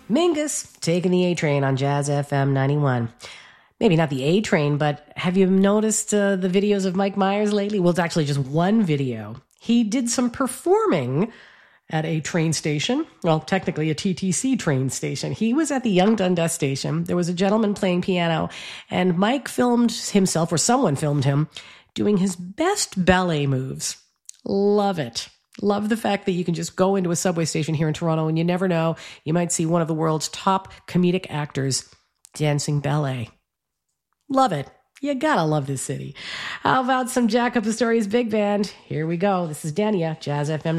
Mingus taking the A train on Jazz FM 91. Maybe not the A train, but have you noticed the videos of Mike Myers lately? Well, it's actually just one video. He did some performing at a train station. Well, technically a TTC train station. He was at the Young Dundas station. There was a gentleman playing piano, and Mike filmed himself, or someone filmed him, doing his best ballet moves. Love it. Love the fact that you can just go into a subway station here in Toronto and you never know, you might see one of the world's top comedic actors dancing ballet. Love it. You gotta love this city. How about some Jack Up the Stories Big Band? Here we go. This is Dania, Jazz FM